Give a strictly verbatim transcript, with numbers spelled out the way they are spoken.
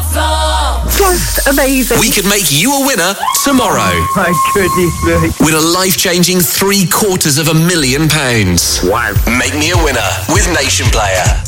Just amazing. We could make you a winner tomorrow. My goodness me. Win a life-changing three quarters of a million pounds. Wow. Make me a winner with Nation Player.